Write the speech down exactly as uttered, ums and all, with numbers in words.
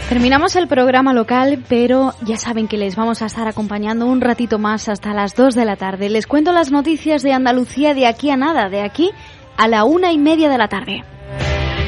Terminamos el programa local, pero ya saben que les vamos a estar acompañando un ratito más hasta las dos de la tarde. Les cuento las noticias de Andalucía de aquí a nada, de aquí a la una y media de la tarde.